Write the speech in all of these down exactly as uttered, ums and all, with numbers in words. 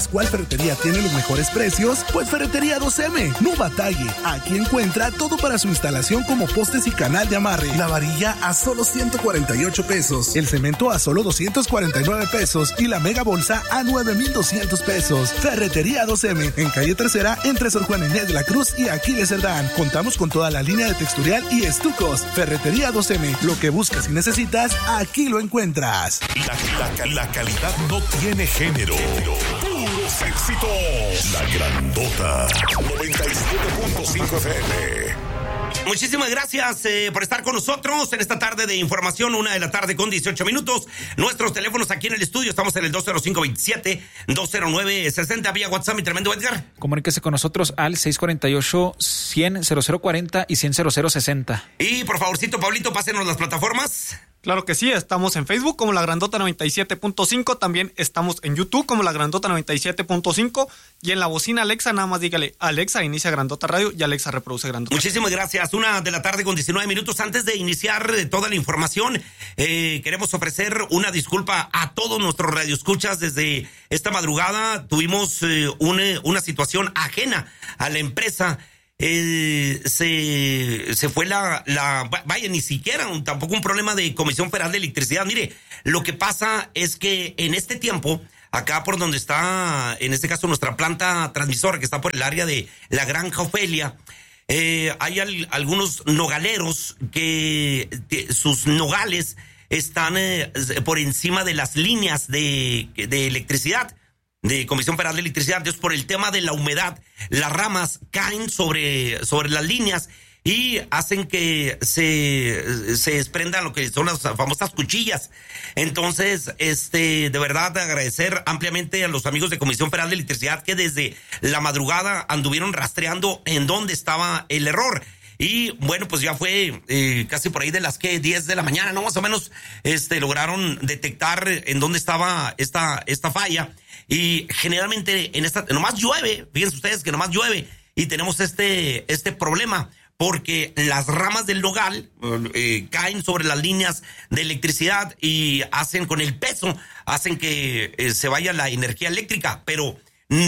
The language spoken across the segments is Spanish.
preguntas cuál ferretería tiene los mejores precios? Pues Ferretería dos eme, no batalle. Aquí encuentra todo para su instalación como postes y canal de amarre. La varilla a solo ciento cuarenta y ocho pesos, el cemento a solo doscientos cuarenta y nueve pesos y la mega bolsa a nueve mil doscientos pesos. Ferretería dos eme, en calle Tercera, entre Sor Juana Inés de la Cruz y Aquiles Cerdán. Contamos con toda la línea de texturial y estucos. Ferretería dos eme, lo que buscas y necesitas, aquí lo encuentras. La, la, la calidad no tiene género. Puros éxitos. La Grandota noventa y siete punto cinco F M. Muchísimas gracias eh, por estar con nosotros en esta tarde de información, una de la tarde con dieciocho minutos. Nuestros teléfonos aquí en el estudio, estamos en el dos cero cinco veintisiete, dos cero nueve sesenta, vía WhatsApp, mi tremendo Edgar. Comuníquese con nosotros al seis cuatro ocho, cien, cero cero cuarenta y cien, cero cero sesenta. Y por favorcito, Pablito, pásenos las plataformas. Claro que sí, estamos en Facebook como La Grandota noventa y siete punto cinco, también estamos en YouTube como La Grandota noventa y siete punto cinco y en la bocina Alexa nada más dígale Alexa, inicia Grandota Radio y Alexa reproduce Grandota. Muchísimas gracias, una de la tarde con diecinueve minutos. Antes de iniciar toda la información, eh, queremos ofrecer una disculpa a todos nuestros radioescuchas. Desde esta madrugada tuvimos eh, una, una situación ajena a la empresa. Eh, se, se fue la, la, vaya, ni siquiera, un, tampoco un problema de Comisión Federal de Electricidad. Mire, lo que pasa es que en este tiempo, acá por donde está, en este caso nuestra planta transmisora, que está por el área de la Granja Ofelia, eh, hay al, algunos nogaleros que, que sus nogales están eh, por encima de las líneas de, de electricidad, de Comisión Federal de Electricidad. Entonces, por el tema de la humedad, las ramas caen sobre, sobre las líneas y hacen que se, se desprendan lo que son las famosas cuchillas. Entonces, este, de verdad, agradecer ampliamente a los amigos de Comisión Federal de Electricidad que desde la madrugada anduvieron rastreando en dónde estaba el error. Y bueno, pues ya fue eh, casi por ahí de las que diez de la mañana, ¿no? Más o menos, este, lograron detectar en dónde estaba esta, esta falla. Y generalmente en esta, nomás llueve, fíjense ustedes que nomás llueve y tenemos este, este problema porque las ramas del nogal eh, caen sobre las líneas de electricidad y hacen con el peso, hacen que eh, se vaya la energía eléctrica, pero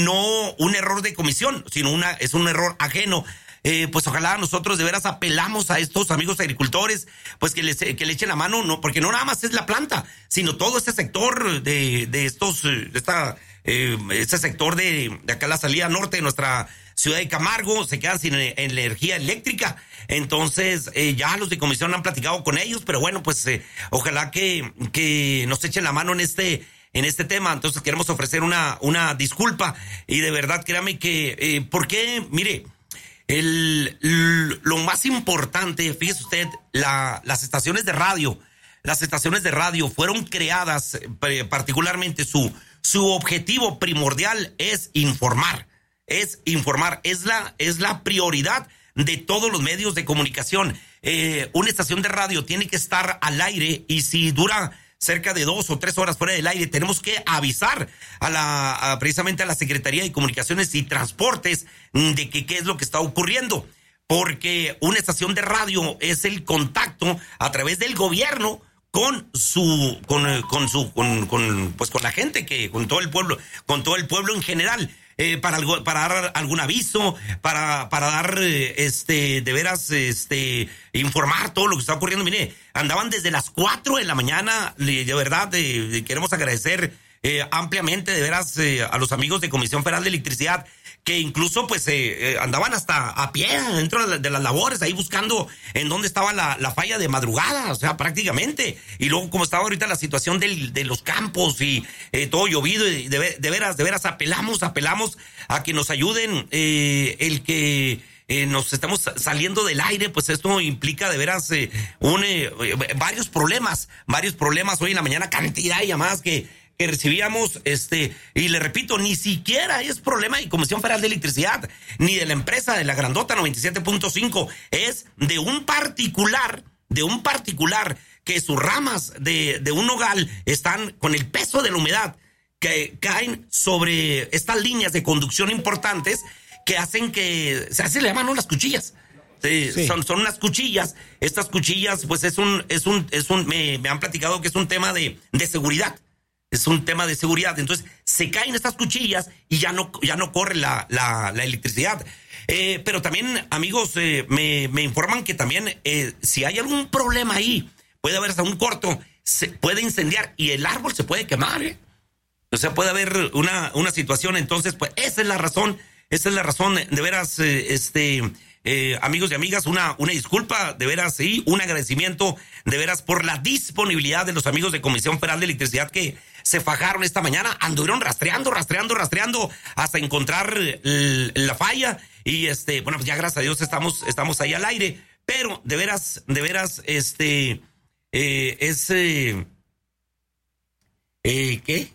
no un error de comisión, sino una, es un error ajeno. Eh, pues ojalá nosotros de veras apelamos a estos amigos agricultores, pues que les que le echen la mano, no, porque no nada más es la planta, sino todo este sector de, de estos, de esta, eh, este sector de, de acá la salida norte de nuestra ciudad de Camargo, se quedan sin energía eléctrica. Entonces, eh, ya los de comisión han platicado con ellos, pero bueno, pues eh, ojalá que, que nos echen la mano en este en este tema. Entonces queremos ofrecer una, una disculpa y de verdad créame que, eh, porque, mire, El, lo más importante, fíjese usted, la, las estaciones de radio, las estaciones de radio fueron creadas, eh, particularmente su, su objetivo primordial es informar, es informar, es la, es la prioridad de todos los medios de comunicación. Eh, una estación de radio tiene que estar al aire y si dura cerca de dos o tres horas fuera del aire, tenemos que avisar a la, a, precisamente a la Secretaría de Comunicaciones y Transportes de que qué es lo que está ocurriendo, porque una estación de radio es el contacto a través del gobierno con su, con, con su, con, con, pues con la gente que, con todo el pueblo, con todo el pueblo en general. Eh, para algo, para dar algún aviso, para, para dar, eh, este, de veras, este, informar todo lo que está ocurriendo. Mire, andaban desde las cuatro de la mañana, de verdad, de, de, queremos agradecer eh, ampliamente, de veras, eh, a los amigos de Comisión Federal de Electricidad, que incluso, pues, eh, eh, andaban hasta a pie dentro de, de las labores, ahí buscando en dónde estaba la, la falla de madrugada, o sea, prácticamente. Y luego, como estaba ahorita la situación del, de los campos y eh, todo llovido, y de, de veras, de veras, apelamos, apelamos a que nos ayuden, eh, el que eh, nos estamos saliendo del aire, pues esto implica de veras eh, un, eh, varios problemas, varios problemas hoy en la mañana, cantidad de llamadas que que recibíamos, este, y le repito, ni siquiera es problema de Comisión Federal de Electricidad, ni de la empresa de la Grandota noventa y siete punto cinco, es de un particular, de un particular, que sus ramas de, de un nogal están con el peso de la humedad, que caen sobre estas líneas de conducción importantes, que hacen que, se hace, le llaman, ¿no?, las cuchillas. Sí, sí. Son, son unas cuchillas, estas cuchillas, pues es un, es un, es un, me, me han platicado que es un tema de, de seguridad. Es un tema de seguridad. Entonces, se caen estas cuchillas y ya no, ya no corre la, la, la electricidad. Eh, pero también, amigos, eh, me, me informan que también, eh, si hay algún problema ahí, puede haber hasta un corto, se puede incendiar y el árbol se puede quemar, ¿eh? O sea, puede haber una, una situación. Entonces, pues, esa es la razón, esa es la razón, de veras, eh, este... Eh, amigos y amigas, una, una disculpa, de veras, sí, un agradecimiento, de veras, por la disponibilidad de los amigos de Comisión Federal de Electricidad que se fajaron esta mañana, anduvieron rastreando, rastreando, rastreando, hasta encontrar el, la falla, y este, bueno, pues ya gracias a Dios estamos, estamos ahí al aire, pero de veras, de veras, este, eh, es, eh, eh, ¿qué?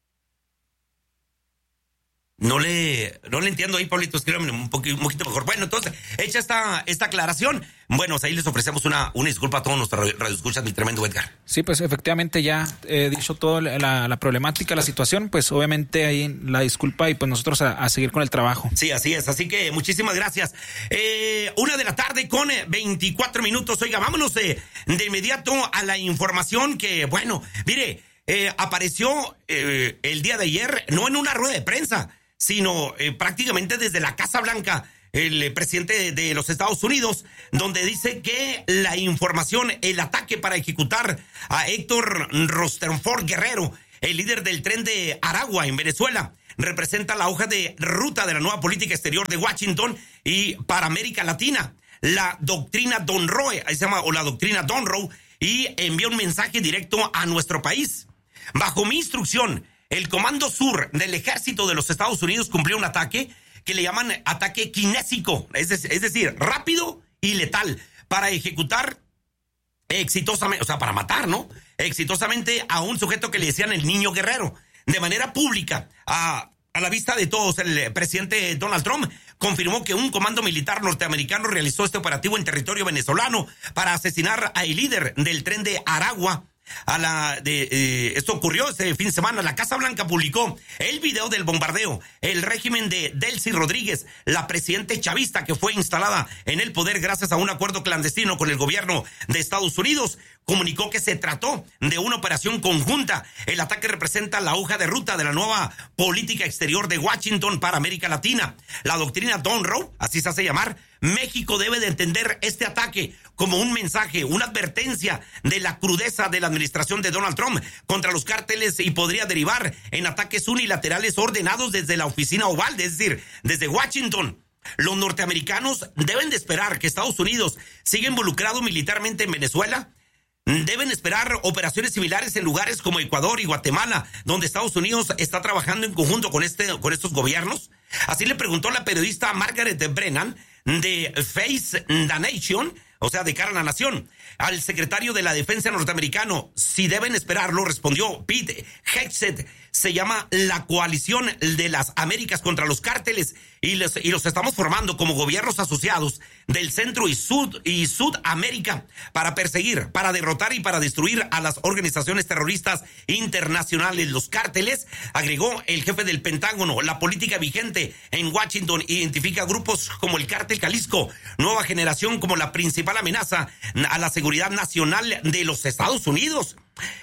No le, no le entiendo ahí, Pablito, escríbame un poquito, un poquito mejor. Bueno, entonces, hecha esta, esta aclaración, bueno, ahí les ofrecemos una, una disculpa a todos nuestros radioescuchas, mi tremendo Edgar. Sí, pues efectivamente ya he dicho toda la, la problemática, la situación, pues obviamente ahí la disculpa y pues nosotros a, a seguir con el trabajo. Sí, así es, así que muchísimas gracias. Eh, una de la tarde con veinticuatro minutos, oiga, vámonos de, de inmediato a la información que, bueno, mire, eh, apareció eh, el día de ayer, no en una rueda de prensa, sino eh, prácticamente desde la Casa Blanca, el eh, presidente de los Estados Unidos, donde dice que la información, el ataque para ejecutar a Héctor Rostenford Guerrero, el líder del tren de Aragua en Venezuela, representa la hoja de ruta de la nueva política exterior de Washington y para América Latina, la doctrina Monroe, ahí se llama, o la doctrina Monroe, y envía un mensaje directo a nuestro país. Bajo mi instrucción, el Comando Sur del Ejército de los Estados Unidos cumplió un ataque que le llaman ataque kinésico, es, es decir, rápido y letal, para ejecutar exitosamente, o sea, para matar, ¿no? Exitosamente a un sujeto que le decían el Niño Guerrero. De manera pública, a, a la vista de todos, el presidente Donald Trump confirmó que un comando militar norteamericano realizó este operativo en territorio venezolano para asesinar al líder del tren de Aragua. A la de eh, esto ocurrió este fin de semana. La Casa Blanca publicó el video del bombardeo. El régimen de Delcy Rodríguez, la presidente chavista que fue instalada en el poder gracias a un acuerdo clandestino con el gobierno de Estados Unidos, comunicó que se trató de una operación conjunta. El ataque representa la hoja de ruta de la nueva política exterior de Washington para América Latina. La doctrina Monroe, así se hace llamar. México debe de entender este ataque como un mensaje, una advertencia de la crudeza de la administración de Donald Trump contra los cárteles y podría derivar en ataques unilaterales ordenados desde la oficina oval, es decir, desde Washington. Los norteamericanos deben de esperar que Estados Unidos siga involucrado militarmente en Venezuela. Deben esperar operaciones similares en lugares como Ecuador y Guatemala, donde Estados Unidos está trabajando en conjunto con, este, con estos gobiernos. Así le preguntó la periodista Margaret Brennan de Face the Nation, o sea, de cara a la nación, al secretario de la Defensa norteamericano. Si deben esperarlo, respondió Pete Hegseth. Se llama la Coalición de las Américas contra los Cárteles y los, y los estamos formando como gobiernos asociados del Centro y Sud y Sudamérica para perseguir, para derrotar y para destruir a las organizaciones terroristas internacionales. Los cárteles, agregó el jefe del Pentágono, la política vigente en Washington identifica grupos como el Cártel Jalisco, Nueva Generación, como la principal amenaza a la seguridad nacional de los Estados Unidos.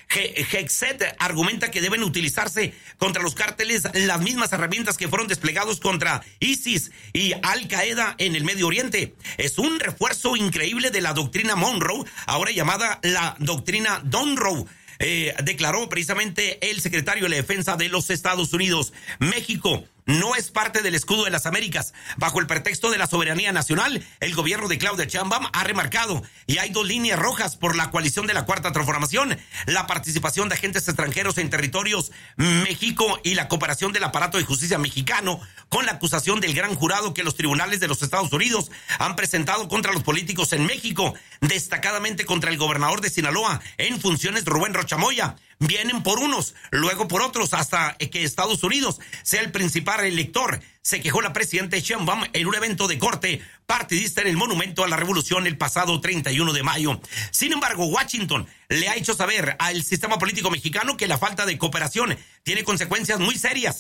Hegseth argumenta que deben utilizarse contra los cárteles las mismas herramientas que fueron desplegados contra ISIS y Al Qaeda en el Medio Oriente. Es un refuerzo increíble de la doctrina Monroe, ahora llamada la doctrina Monroe. Eh, declaró precisamente el secretario de la Defensa de los Estados Unidos. México no es parte del escudo de las Américas. Bajo el pretexto de la soberanía nacional, el gobierno de Claudia Sheinbaum ha remarcado, y hay dos líneas rojas por la coalición de la Cuarta Transformación: la participación de agentes extranjeros en territorios México y la cooperación del aparato de justicia mexicano con la acusación del gran jurado que los tribunales de los Estados Unidos han presentado contra los políticos en México, destacadamente contra el gobernador de Sinaloa en funciones, Rubén Rocha Moya. Vienen por unos, luego por otros, hasta que Estados Unidos sea el principal elector, se quejó la presidenta Sheinbaum en un evento de corte partidista en el Monumento a la Revolución el pasado treinta y uno de mayo. Sin embargo, Washington le ha hecho saber al sistema político mexicano que la falta de cooperación tiene consecuencias muy serias.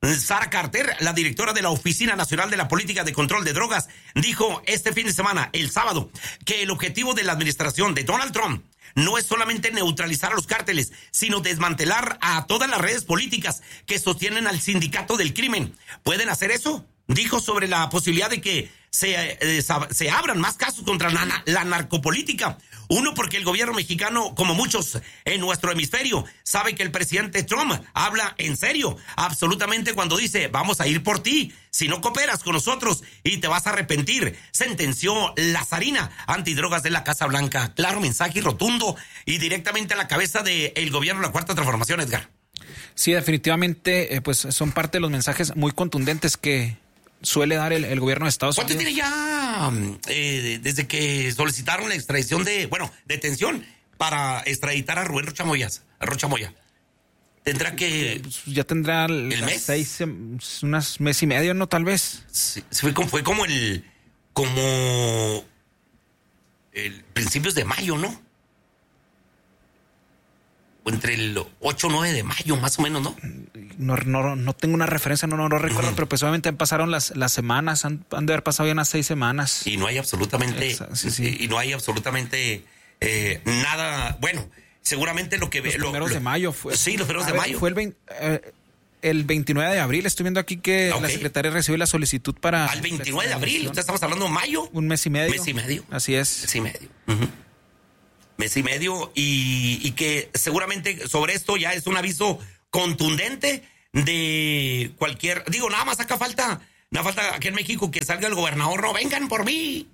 Sara Carter, la directora de la Oficina Nacional de la Política de Control de Drogas, dijo este fin de semana, el sábado, que el objetivo de la administración de Donald Trump no es solamente neutralizar a los cárteles, sino desmantelar a todas las redes políticas que sostienen al sindicato del crimen. ¿Pueden hacer eso? Dijo sobre la posibilidad de que se, eh, se abran más casos contra la, la narcopolítica. Uno, porque el gobierno mexicano, como muchos en nuestro hemisferio, sabe que el presidente Trump habla en serio, absolutamente, cuando dice, vamos a ir por ti, si no cooperas con nosotros y te vas a arrepentir, sentenció Lazarina, antidrogas de la Casa Blanca. Claro mensaje rotundo y directamente a la cabeza del gobierno de la Cuarta Transformación, Edgar. Sí, definitivamente, eh, pues son parte de los mensajes muy contundentes que suele dar el, el gobierno de Estados ¿Cuánto Unidos. tiene ya eh, desde que solicitaron la extradición de, bueno, detención para extraditar a Rubén Rocha Moya? Rocha Moya. Tendrá que... Pues ya tendrá ¿El mes? seis, unas mes y medio, ¿no? Tal vez. Sí, fue como, fue como el, como el principios de mayo, ¿no? O entre el ocho o nueve de mayo, más o menos, ¿no? No, no, no tengo una referencia, no, no, no recuerdo, Uh-huh. pero pues obviamente pasaron las, las semanas, han, han de haber pasado ya unas seis semanas. Y no hay absolutamente... Exacto, sí, sí. Y no hay absolutamente eh, nada... Bueno, seguramente lo que... Los lo, primeros lo, de mayo fue. Sí, los primeros A de ver, mayo. Fue el, veinte, eh, el veintinueve de abril, estoy viendo aquí que Ok. la secretaria recibió la solicitud para... Al veintinueve de abril, usted estamos hablando de mayo. Un mes y medio. Mes y medio. Así es. Mes y medio. Uh-huh. Mes y medio y, y que seguramente sobre esto ya es un aviso contundente de cualquier... Digo, nada más acá falta, nada falta aquí en México que salga el gobernador, no, vengan por mí.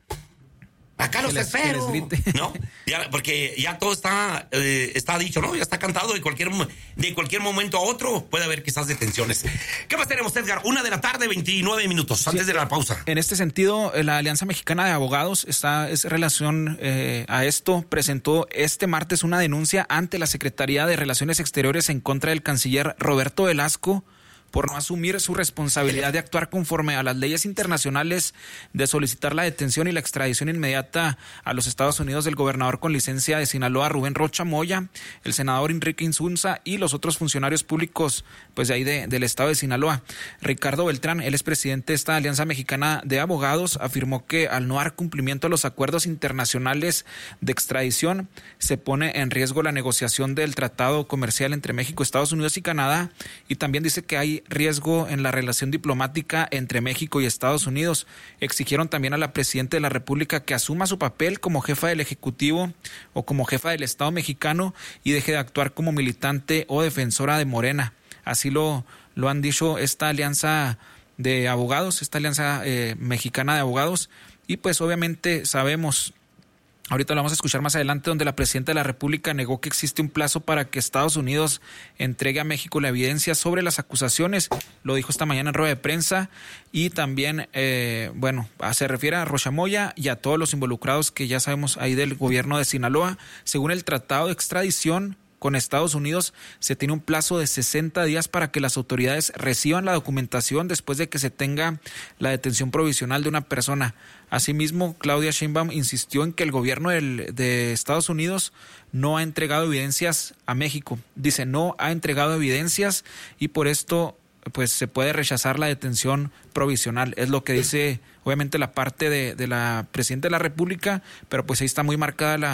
Acá los les- que espero. les grite. ¿No? Ya, porque ya todo está, eh, está dicho, ¿no? Ya está cantado. De cualquier, de cualquier momento a otro puede haber quizás detenciones. ¿Qué más tenemos, Edgar? Una de la tarde, veintinueve minutos, antes de la pausa. En este sentido, la Alianza Mexicana de Abogados está es relación eh, a esto. Presentó este martes una denuncia ante la Secretaría de Relaciones Exteriores en contra del canciller Roberto Velasco por no asumir su responsabilidad de actuar conforme a las leyes internacionales, de solicitar la detención y la extradición inmediata a los Estados Unidos del gobernador con licencia de Sinaloa, Rubén Rocha Moya, el senador Enrique Insunza y los otros funcionarios públicos pues de ahí de, del estado de Sinaloa. Ricardo Beltrán, él es presidente de esta Alianza Mexicana de Abogados, afirmó que al no dar cumplimiento a los acuerdos internacionales de extradición, se pone en riesgo la negociación del tratado comercial entre México, Estados Unidos y Canadá, y también dice que hay riesgo en la relación diplomática entre México y Estados Unidos. Exigieron también a la presidenta de la República que asuma su papel como jefa del Ejecutivo o como jefa del Estado mexicano y deje de actuar como militante o defensora de Morena. Así lo, lo han dicho esta alianza de abogados, esta alianza eh, mexicana de abogados, y pues obviamente sabemos... Ahorita lo vamos a escuchar más adelante, donde la presidenta de la República negó que existe un plazo para que Estados Unidos entregue a México la evidencia sobre las acusaciones. Lo dijo esta mañana en rueda de prensa. Y también, eh, bueno, se refiere a Rocha Moya y a todos los involucrados que ya sabemos ahí del gobierno de Sinaloa. Según el tratado de extradición con Estados Unidos, se tiene un plazo de sesenta días para que las autoridades reciban la documentación después de que se tenga la detención provisional de una persona. Asimismo, Claudia Sheinbaum insistió en que el gobierno del, de Estados Unidos no ha entregado evidencias a México. Dice, no ha entregado evidencias y por esto pues se puede rechazar la detención provisional. Es lo que dice obviamente la parte de, de la presidenta de la República, pero pues ahí está muy marcada la...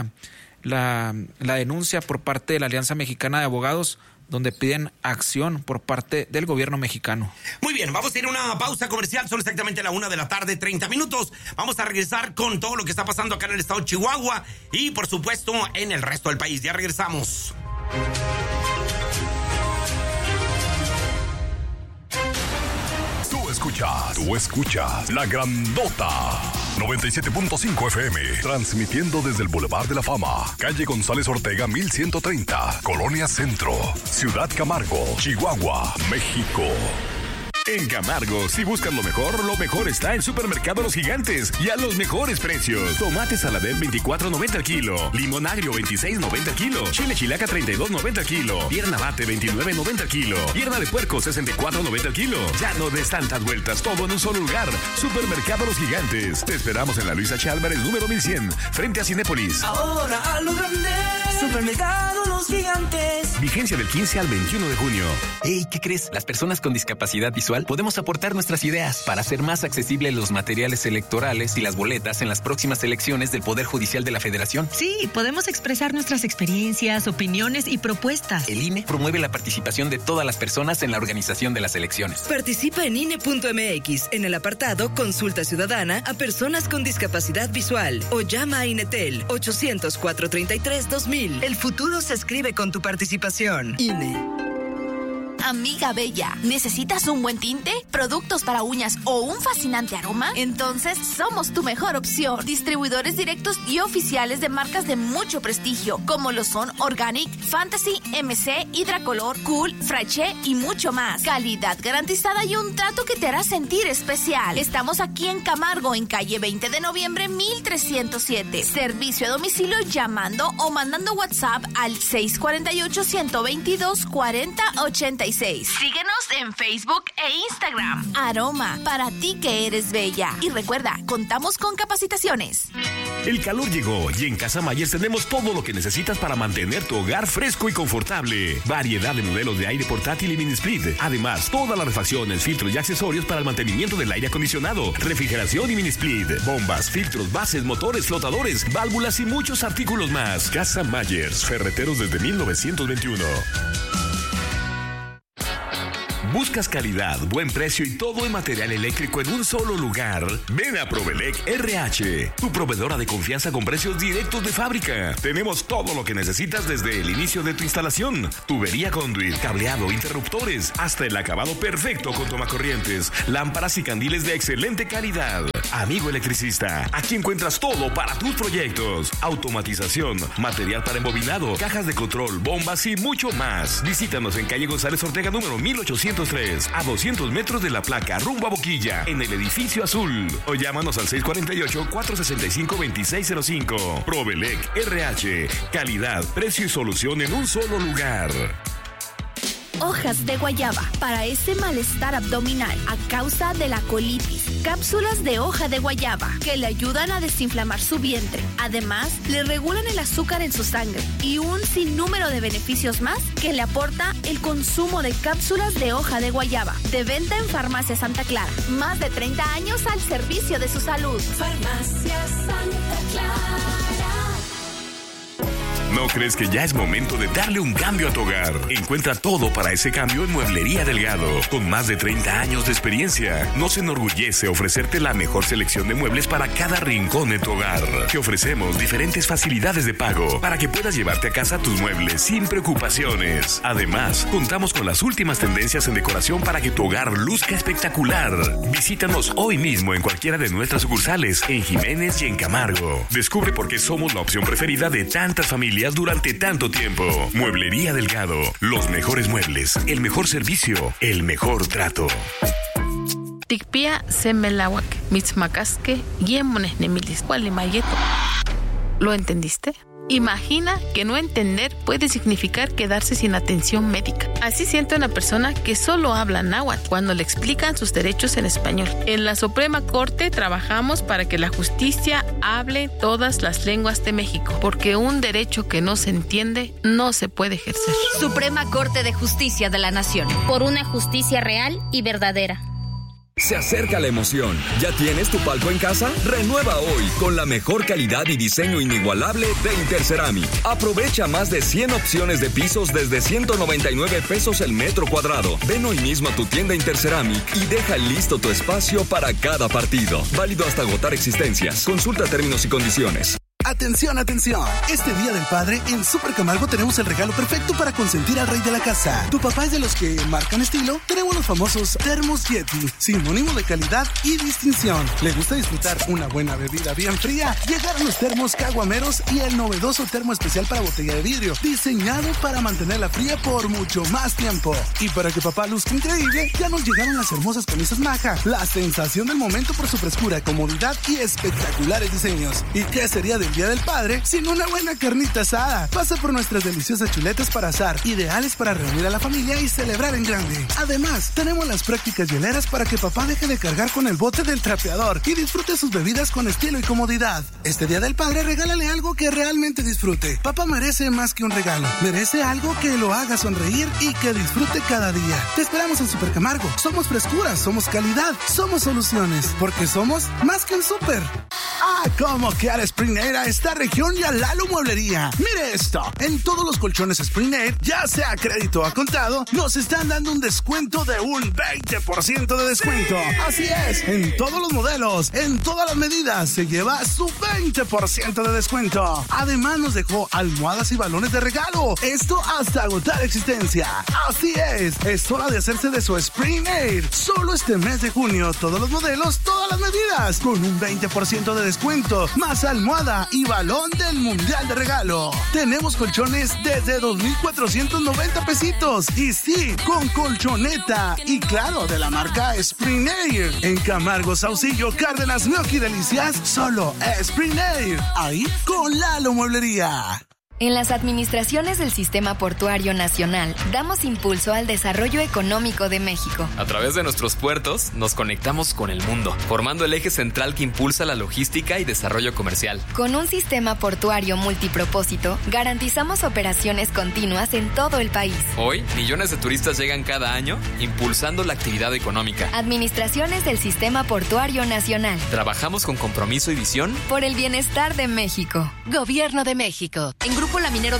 La, la denuncia por parte de la Alianza Mexicana de Abogados, donde piden acción por parte del gobierno mexicano. Muy bien, vamos a ir a una pausa comercial, son exactamente la una de la tarde, treinta minutos. Vamos a regresar con todo lo que está pasando acá en el estado de Chihuahua y, por supuesto, en el resto del país. Ya regresamos. Tú escuchas, tú escuchas La Grandota noventa y siete punto cinco F M, transmitiendo desde el Boulevard de la Fama, calle González Ortega mil ciento treinta, Colonia Centro, Ciudad Camargo, Chihuahua, México. En Camargo, si buscas lo mejor, lo mejor está en Supermercado Los Gigantes y a los mejores precios. Tomate saladel veinticuatro noventa al kilo, limón agrio veintiséis noventa al kilo, chile chilaca treinta y dos noventa al kilo, pierna bate veintinueve noventa al kilo, pierna de puerco sesenta y cuatro noventa al kilo. Ya no des tantas vueltas, todo en un solo lugar. Supermercado Los Gigantes. Te esperamos en la Luisa Chálvarez número mil cien, frente a Cinépolis. Ahora a lo grande Supermercado Los Gigantes. Vigencia del quince al veintiuno de junio. Hey, ¿qué crees? Las personas con discapacidad visual podemos aportar nuestras ideas para hacer más accesibles los materiales electorales y las boletas en las próximas elecciones del Poder Judicial de la Federación. Sí, podemos expresar nuestras experiencias, opiniones y propuestas. El I N E promueve la participación de todas las personas en la organización de las elecciones. Participa en I N E punto M X en el apartado Consulta Ciudadana a personas con discapacidad visual o llama a INETEL ochocientos, cuatrocientos treinta y tres, dos mil. El futuro se escribe con tu participación. I N E. Amiga bella, ¿necesitas un buen tinte, productos para uñas o un fascinante aroma? Entonces somos tu mejor opción. Distribuidores directos y oficiales de marcas de mucho prestigio, como lo son Organic, Fantasy, M C, Hidracolor, Cool, Fraiche y mucho más. Calidad garantizada y un trato que te hará sentir especial. Estamos aquí en Camargo, en calle veinte de noviembre, mil trescientos siete. Servicio a domicilio llamando o mandando WhatsApp al seis cuatro ocho, uno dos dos, cuatro cero ocho seis. Síguenos en Facebook e Instagram. Aroma, para ti que eres bella. Y recuerda, contamos con capacitaciones. El calor llegó y en Casa Mayer tenemos todo lo que necesitas para mantener tu hogar fresco y confortable. Variedad de modelos de aire portátil y mini split. Además, todas las refacciones, filtros y accesorios para el mantenimiento del aire acondicionado, refrigeración y mini split, bombas, filtros, bases, motores, flotadores, válvulas y muchos artículos más. Casa Mayer, ferreteros desde mil novecientos veintiuno. ¿Buscas calidad, buen precio y todo en material eléctrico en un solo lugar? Ven a Provelec R H, tu proveedora de confianza con precios directos de fábrica. Tenemos todo lo que necesitas desde el inicio de tu instalación: tubería conduit, cableado, interruptores, hasta el acabado perfecto con tomacorrientes, lámparas y candiles de excelente calidad. Amigo electricista, aquí encuentras todo para tus proyectos: automatización, material para embobinado, cajas de control, bombas y mucho más. Visítanos en calle González Ortega número mil ochocientos tres, a doscientos metros de la placa, rumbo a Boquilla, en el edificio azul. O llámanos al seis cuatro ocho, cuatro seis cinco, dos seis cero cinco. Provelec R H, calidad, precio y solución en un solo lugar. Hojas de guayaba para ese malestar abdominal a causa de la colitis. Cápsulas de hoja de guayaba que le ayudan a desinflamar su vientre. Además, le regulan el azúcar en su sangre y un sinnúmero de beneficios más que le aporta el consumo de cápsulas de hoja de guayaba. De venta en Farmacia Santa Clara. Más de treinta años al servicio de su salud. Farmacia Santa Clara. ¿No crees que ya es momento de darle un cambio a tu hogar? Encuentra todo para ese cambio en Mueblería Delgado. Con más de treinta años de experiencia, nos enorgullece ofrecerte la mejor selección de muebles para cada rincón de tu hogar. Te ofrecemos diferentes facilidades de pago para que puedas llevarte a casa tus muebles sin preocupaciones. Además, contamos con las últimas tendencias en decoración para que tu hogar luzca espectacular. Visítanos hoy mismo en cualquiera de nuestras sucursales, en Jiménez y en Camargo. Descubre por qué somos la opción preferida de tantas familias durante tanto tiempo. Mueblería Delgado, los mejores muebles, el mejor servicio, el mejor trato. Tikpia semelawak, mitzmacasque, yemones nemilis, gualimayeto. ¿Lo entendiste? Imagina que no entender puede significar quedarse sin atención médica. Así siente una persona que solo habla náhuatl cuando le explican sus derechos en español. En la Suprema Corte trabajamos para que la justicia hable todas las lenguas de México, porque un derecho que no se entiende no se puede ejercer. Suprema Corte de Justicia de la Nación. Por una justicia real y verdadera. Se acerca la emoción. ¿Ya tienes tu palco en casa? Renueva hoy con la mejor calidad y diseño inigualable de Interceramic. Aprovecha más de cien opciones de pisos desde ciento noventa y nueve pesos el metro cuadrado. Ven hoy mismo a tu tienda Interceramic y deja listo tu espacio para cada partido. Válido hasta agotar existencias. Consulta términos y condiciones. Atención, atención. Este Día del Padre, en Super Camargo tenemos el regalo perfecto para consentir al rey de la casa. ¿Tu papá es de los que marcan estilo? Tenemos los famosos termos Yeti, sinónimo de calidad y distinción. ¿Le gusta disfrutar una buena bebida bien fría? Llegaron los termos caguameros y el novedoso termo especial para botella de vidrio, diseñado para mantenerla fría por mucho más tiempo. Y para que papá luzca increíble, ya nos llegaron las hermosas camisas Maja, la sensación del momento por su frescura, comodidad y espectaculares diseños. ¿Y qué sería del Día del Padre sin una buena carnita asada. Pasa por nuestras deliciosas chuletas para asar, ideales para reunir a la familia y celebrar en grande. Además, tenemos las prácticas hieleras para que papá deje de cargar con el bote del trapeador y disfrute sus bebidas con estilo y comodidad. Este Día del Padre, regálale algo que realmente disfrute. Papá merece más que un regalo. Merece algo que lo haga sonreír y que disfrute cada día. Te esperamos en Super Camargo. Somos frescura, somos calidad, somos soluciones, porque somos más que un súper. Ah, cómo que al Spring Air a esta región y a Lalo Mueblería. Mire esto, en todos los colchones Spring Air, ya sea crédito o a contado, nos están dando un descuento de un veinte por ciento de descuento. ¡Sí! Así es, en todos los modelos, en todas las medidas, se lleva su veinte por ciento de descuento. Además nos dejó almohadas y balones de regalo. Esto hasta agotar existencia. Así es, es hora de hacerse de su Spring Air. Solo este mes de junio, todos los modelos, todas las medidas, con un veinte por ciento de descuento, más almohada y balón del Mundial de regalo. Tenemos colchones desde dos mil cuatrocientos noventa pesitos. Y sí, con colchoneta. Y claro, de la marca Spring Air. En Camargo, Saucillo, Cárdenas, Meoqui, Delicias, solo Spring Air. Ahí con Lalo Mueblería. En las administraciones del Sistema Portuario Nacional, damos impulso al desarrollo económico de México. A través de nuestros puertos, nos conectamos con el mundo, formando el eje central que impulsa la logística y desarrollo comercial. Con un sistema portuario multipropósito, garantizamos operaciones continuas en todo el país. Hoy, millones de turistas llegan cada año, impulsando la actividad económica. Administraciones del Sistema Portuario Nacional. Trabajamos con compromiso y visión por el bienestar de México. Gobierno de México. En Grupo La Minero